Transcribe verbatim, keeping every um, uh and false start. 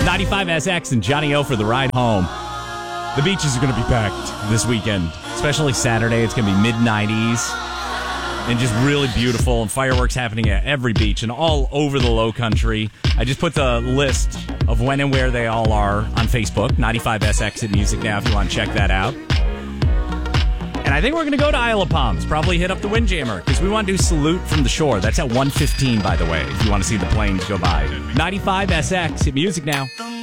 ninety-five S X and Johnny O for the ride home. The beaches are going to be packed this weekend, especially Saturday. It's going to be mid nineties and just really beautiful, and fireworks happening at every beach and all over the low country. I just put the list of when and where they all are on Facebook, ninety-five S X at Music Now, if you want to check that out. And I think we're going to go to Isle of Palms, probably hit up the Windjammer, because we want to do Salute from the Shore. That's at one fifteen, by the way, if you want to see the planes go by. ninety-five S X at Music Now.